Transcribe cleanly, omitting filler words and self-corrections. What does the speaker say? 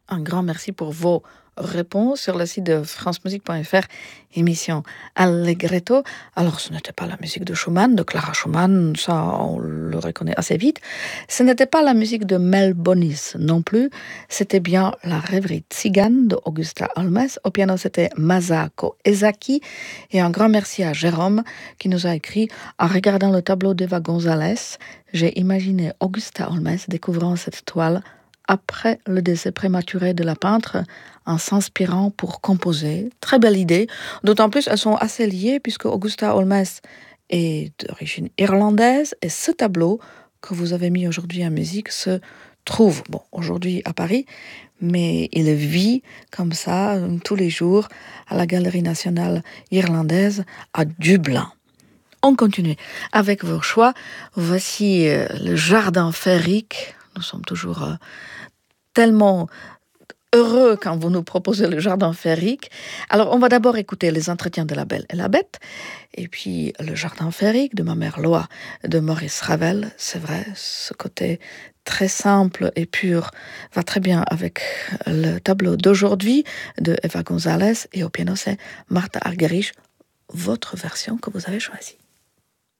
Un grand merci pour vos réponses sur le site de francemusique.fr, émission Allegretto. Alors, ce n'était pas la musique de Schumann, de Clara Schumann, ça on le reconnaît assez vite. Ce n'était pas la musique de Mel Bonis non plus, c'était bien la rêverie tzigane de Augusta Holmes. Au piano, c'était Masako Ezaki. Et un grand merci à Jérôme qui nous a écrit: en regardant le tableau d'Eva González, j'ai imaginé Augusta Holmes découvrant cette toile après le décès prématuré de la peintre, en s'inspirant pour composer. Très belle idée. D'autant plus, elles sont assez liées puisque Augusta Holmes est d'origine irlandaise et ce tableau que vous avez mis aujourd'hui en musique se trouve, aujourd'hui à Paris, mais il vit comme ça tous les jours à la Galerie nationale irlandaise à Dublin. On continue avec vos choix. Voici le jardin féerique. Nous sommes toujours tellement heureux quand vous nous proposez le jardin féerique. Alors, on va d'abord écouter les entretiens de La Belle et la Bête, et puis le jardin féerique de ma mère Loa de Maurice Ravel. C'est vrai, ce côté très simple et pur va très bien avec le tableau d'aujourd'hui de Eva González, et au piano, c'est Martha Argerich, votre version que vous avez choisie.